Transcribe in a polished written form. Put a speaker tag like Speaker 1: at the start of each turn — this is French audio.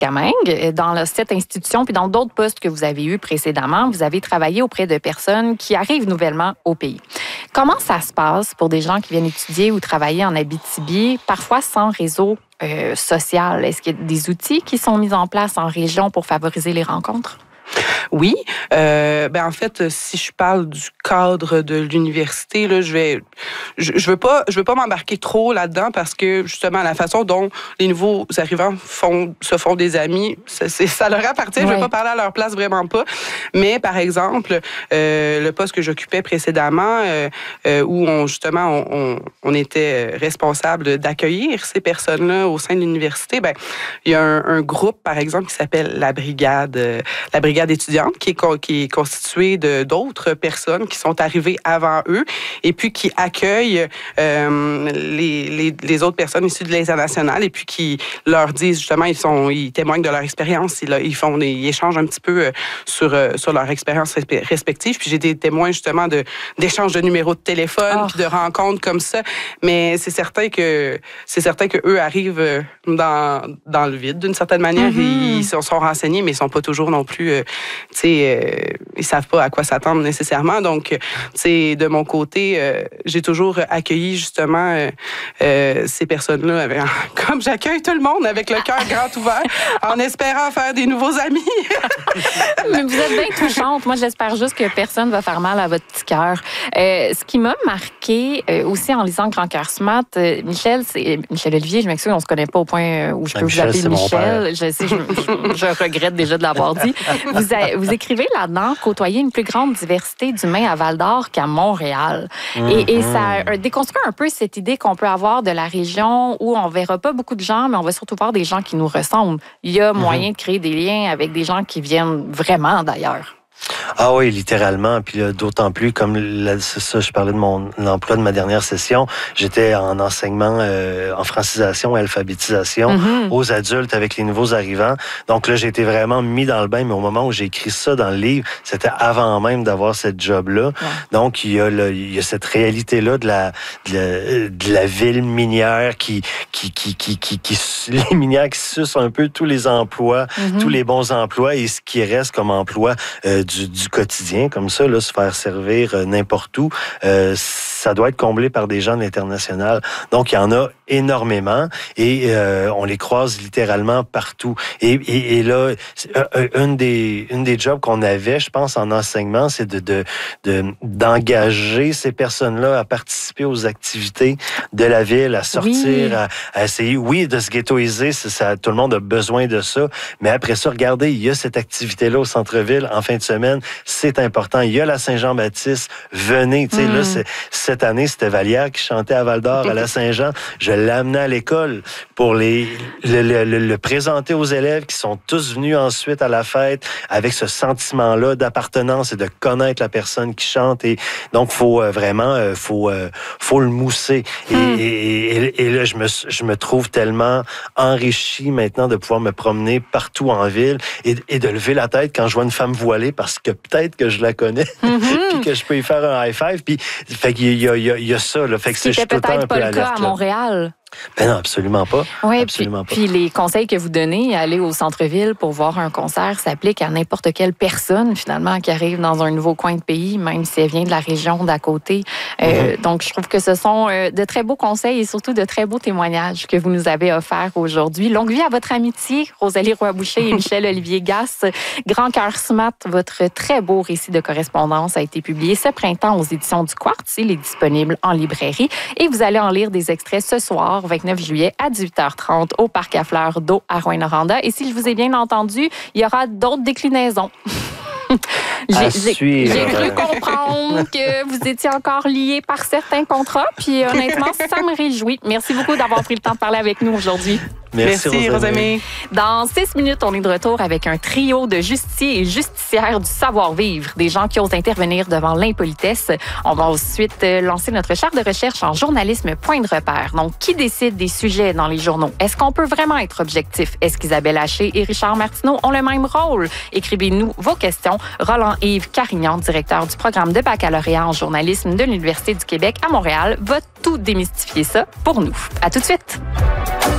Speaker 1: Dans cette institution, puis dans d'autres postes que vous avez eus précédemment, vous avez travaillé auprès de personnes qui arrivent nouvellement au pays. Comment ça se passe pour des gens qui viennent étudier ou travailler en Abitibi, parfois sans réseau social? Est-ce qu'il y a des outils qui sont mis en place en région pour favoriser les rencontres?
Speaker 2: Oui. En fait, si je parle du cadre de l'université, là, je veux pas m'embarquer trop là-dedans parce que justement la façon dont les nouveaux arrivants se font des amis, ça leur appartient. Ouais. Je veux pas parler à leur place, vraiment pas. Mais par exemple, le poste que j'occupais précédemment, où on était responsable d'accueillir ces personnes-là au sein de l'université, il y a un groupe par exemple qui s'appelle la brigade étudiante qui est constituée d'autres personnes qui sont arrivées avant eux et puis qui accueillent les autres personnes issues de l'international et puis qui leur disent justement, ils témoignent de leur expérience, ils échangent un petit peu sur leur expérience respective. Puis j'ai des témoins justement d'échanges de numéros de téléphone puis de rencontres comme ça. Mais c'est certain que eux arrivent dans le vide d'une certaine manière. Mm-hmm. Ils sont renseignés, mais ils sont pas toujours non plus ils savent pas à quoi s'attendre nécessairement. Donc, de mon côté, j'ai toujours accueilli justement ces personnes-là, comme j'accueille tout le monde, avec le cœur grand ouvert, en espérant faire des nouveaux amis.
Speaker 1: Mais vous êtes bien touchante. Moi, j'espère juste que personne ne va faire mal à votre petit cœur. Ce qui m'a marqué aussi en lisant Grand Cœur Smart, Michel Olivier, je m'excuse, on se connaît pas au point où je peux vous appeler Michel. Je sais, je regrette déjà de l'avoir dit. Vous écrivez là-dedans côtoyer une plus grande diversité d'humains à Val-d'Or qu'à Montréal. Mm-hmm. Et ça déconstruit un peu cette idée qu'on peut avoir de la région où on verra pas beaucoup de gens, mais on va surtout voir des gens qui nous ressemblent. Il y a moyen de créer des liens avec des gens qui viennent vraiment d'ailleurs.
Speaker 3: Ah oui, littéralement. Puis là, d'autant plus, comme c'est ça, je parlais de l'emploi de ma dernière session, j'étais en enseignement en francisation et alphabétisation aux adultes avec les nouveaux arrivants. Donc là, j'ai été vraiment mis dans le bain, mais au moment où j'ai écrit ça dans le livre, c'était avant même d'avoir cette job-là. Ouais. Donc, il y a cette réalité-là de la ville minière les minières qui sucent un peu tous les emplois, tous les bons emplois et ce qui reste comme emploi du quotidien, comme ça, là, se faire servir n'importe où, ça doit être comblé par des gens de l'international. Donc, il y en a énormément et on les croise littéralement partout. Et là, une des jobs qu'on avait, je pense, en enseignement, c'est d'engager ces personnes-là à participer aux activités de la ville, à sortir, à essayer, de se ghettoiser. Ça, tout le monde a besoin de ça. Mais après ça, regardez, il y a cette activité-là au centre-ville en fin de semaine. C'est important. Il y a la Saint-Jean-Baptiste. Venez. Tu sais, là, cette année, c'était Vallière qui chantait à Val-d'Or, à la Saint-Jean. Je l'ai amené à l'école pour le présenter aux élèves qui sont tous venus ensuite à la fête avec ce sentiment-là d'appartenance et de connaître la personne qui chante. Et donc, faut vraiment le mousser. Et là, je me trouve tellement enrichi maintenant de pouvoir me promener partout en ville et de lever la tête quand je vois une femme voilée parce que peut-être que je la connais puis que je peux y faire un high five. Puis, fait qu'il y a ça. Là. Fait que
Speaker 1: c'était peut-être pas le cas à Montréal.
Speaker 3: Ben non, absolument pas.
Speaker 1: Oui, puis les conseils que vous donnez, aller au centre-ville pour voir un concert, s'appliquent à n'importe quelle personne, finalement, qui arrive dans un nouveau coin de pays, même si elle vient de la région d'à côté. Donc, je trouve que ce sont de très beaux conseils et surtout de très beaux témoignages que vous nous avez offerts aujourd'hui. Longue vie à votre amitié, Rosalie Roy-Boucher et Michel Olivier Gasse. Grand Cœur Smart, votre très beau récit de correspondance a été publié ce printemps aux éditions du Quartz. Il est disponible en librairie et vous allez en lire des extraits ce soir, 29 juillet à 18h30 au Parc à Fleurs d'Eau à Rouyn-Noranda. Et si je vous ai bien entendu, il y aura d'autres déclinaisons. J'ai cru comprendre que vous étiez encore liés par certains contrats, puis honnêtement, ça me réjouit. Merci beaucoup d'avoir pris le temps de parler avec nous aujourd'hui.
Speaker 2: Merci Rosamie.
Speaker 1: Dans 6 minutes, on est de retour avec un trio de justiciers et justicières du savoir-vivre, des gens qui osent intervenir devant l'impolitesse. On va ensuite lancer notre charte de recherche en journalisme point de repère. Donc, qui décide des sujets dans les journaux? Est-ce qu'on peut vraiment être objectif? Est-ce qu'Isabelle Haché et Richard Martineau ont le même rôle? Écrivez-nous vos questions. Roland-Yves Carignan, directeur du programme de baccalauréat en journalisme de l'Université du Québec à Montréal, va tout démystifier ça pour nous. À tout de suite!